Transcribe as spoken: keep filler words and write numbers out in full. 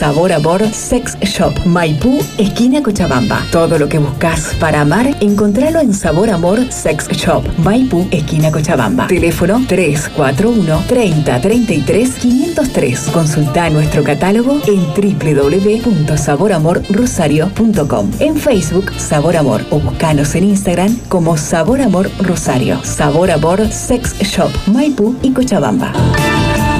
Sabor Amor Sex Shop, Maipú, esquina Cochabamba. Todo lo que buscas para amar, encontralo en Sabor Amor Sex Shop, Maipú, esquina Cochabamba. Teléfono tres cuatro uno, treinta, treinta y tres, quinientos tres. Consulta nuestro catálogo en doble u doble u doble u punto sabor amor rosario punto com. En Facebook, Sabor Amor, o buscanos en Instagram como Sabor Amor Rosario. Sabor Amor Sex Shop, Maipú y Cochabamba.